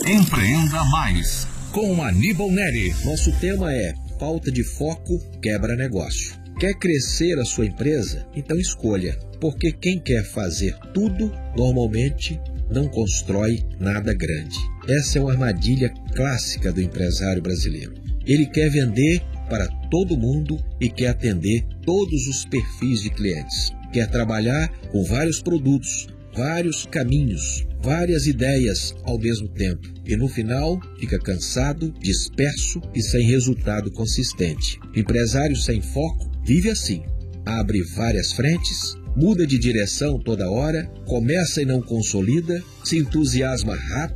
Empreenda Mais, com Aníbal Neri. Nosso tema é falta de foco quebra negócio. Quer crescer a sua empresa? Então escolha, porque quem quer fazer tudo, normalmente não constrói nada grande. Essa é uma armadilha clássica do empresário brasileiro. Ele quer vender para todo mundo e quer atender todos os perfis de clientes. Quer trabalhar com vários produtos, vários caminhos, várias ideias ao mesmo tempo. E no final fica cansado, disperso e sem resultado consistente. Empresário sem foco vive assim. Abre várias frentes, muda de direção toda hora, começa e não consolida, se entusiasma rápido,